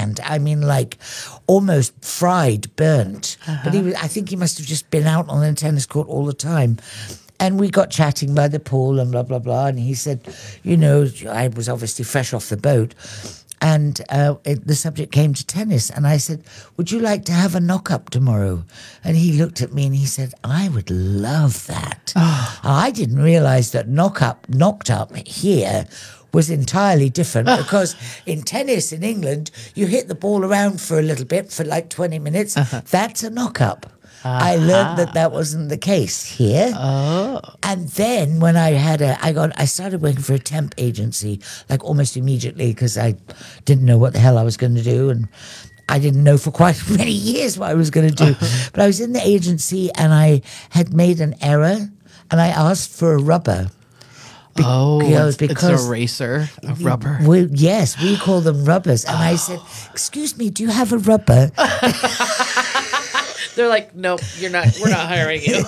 tanned. I mean, like almost fried, burnt. But I think he must have just been out on the tennis court all the time. And we got chatting by the pool and blah, blah, blah. And he said, I was obviously fresh off the boat. And the subject came to tennis. And I said, would you like to have a knock-up tomorrow? And he looked at me and he said, I would love that. I didn't realize that knocked up here was entirely different because in tennis in England, you hit the ball around for a little bit for like 20 minutes. That's a knock-up. I learned that wasn't the case here. And then when I started working for a temp agency, like almost immediately because I didn't know what the hell I was going to do. And I didn't know for quite many years what I was going to do. But I was in the agency and I had made an error and I asked for a rubber. It's a eraser, a rubber. Yes, we call them rubbers. And I said, excuse me, do you have a rubber? They're like, nope, we're not hiring you.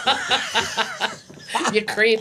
You creep.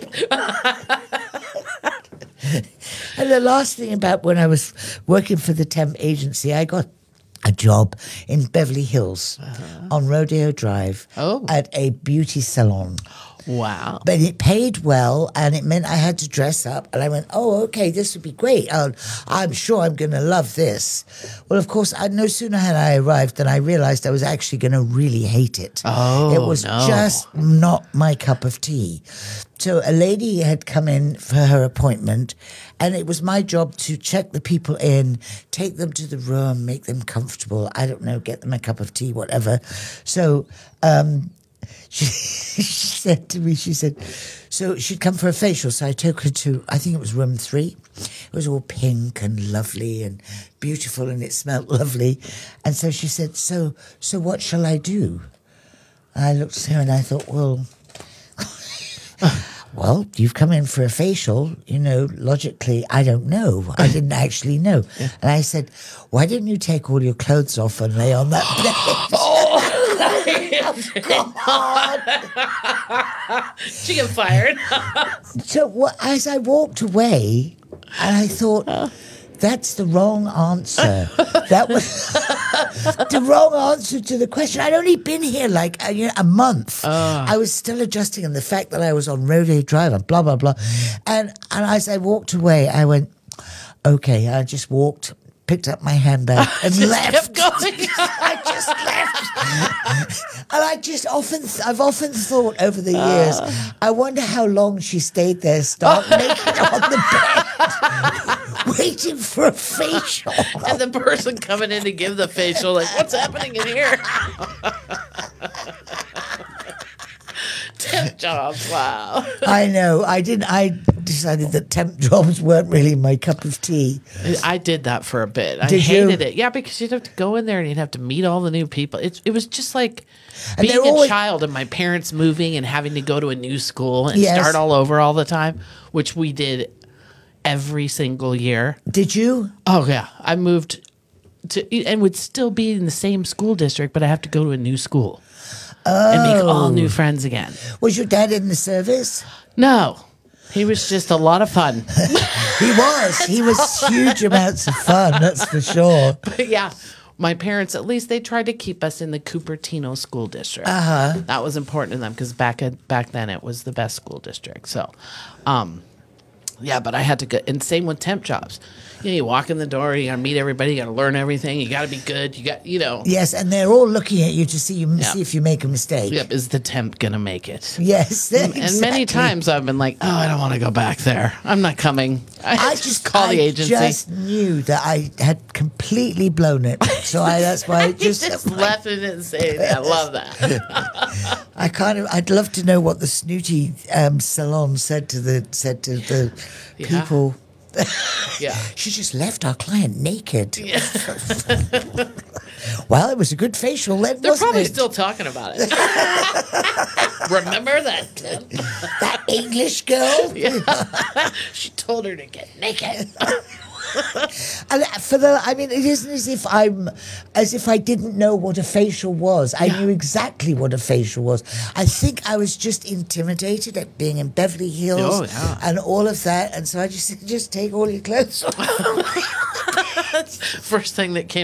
And the last thing about when I was working for the temp agency, I got a job in Beverly Hills on Rodeo Drive at a beauty salon. Wow. But it paid well, and it meant I had to dress up. And I went, okay, this would be great. I'm sure I'm going to love this. Well, of course, no sooner had I arrived than I realized I was actually going to really hate it. It was just not my cup of tea. So a lady had come in for her appointment, and it was my job to check the people in, take them to the room, make them comfortable. I don't know, get them a cup of tea, whatever. So she said to me, so she'd come for a facial. So I took her to, I think it was room 3. It was all pink and lovely and beautiful and it smelled lovely. And so she said, so what shall I do? I looked at her and I thought, well, you've come in for a facial, logically, I don't know. I didn't actually know. Yeah. And I said, why didn't you take all your clothes off and lay on that bed? God. She got fired. So as I walked away, and I thought, that's the wrong answer. That was the wrong answer to the question. I'd only been here like a month. I was still adjusting, and the fact that I was on Rodeo Drive and blah, blah, blah. And as I walked away, I went, okay, I just walked, picked up my handbag and left. Kept going. I just left. And I've often thought over the years, I wonder how long she stayed there, stark naked on the bed, waiting for a facial. And the person coming in to give the facial, like, what's happening in here? Temp jobs, wow. I know. I decided that temp jobs weren't really my cup of tea. I did that for a bit. I hated it. Yeah, because you'd have to go in there and you'd have to meet all the new people. It was just like being a child and my parents moving and having to go to a new school and start all over all the time, which we did every single year. Did you? Oh, yeah. I moved to and would still be in the same school district, but I have to go to a new school. And make all new friends again. Was your dad in the service? No. He was just a lot of fun. He was. He was huge amounts of fun, that's for sure. But yeah, my parents, at least they tried to keep us in the Cupertino school district. That was important to them because back then it was the best school district. So, yeah, but I had to go. And same with temp jobs. You walk in the door, you got to meet everybody, you got to learn everything, you got to be good, Yes, and they're all looking at you to see if you make a mistake. Yep, is the temp going to make it? Yes, exactly. And many times I've been like, I don't want to go back there. I'm not coming. I just call the agency. I just knew that I had completely blown it. So that's why I just left it and said, I love that. I'd love to know what the snooty salon said to the people. Yeah. She just left our client naked. Yeah. Well, it was a good facial then, They're wasn't probably it? still talking about it. Remember that? That English girl? Yeah. She told her to get naked. And it isn't as if I didn't know what a facial was. I knew exactly what a facial was. I think I was just intimidated at being in Beverly Hills and all of that, and so I just said, just take all your clothes off. First thing that came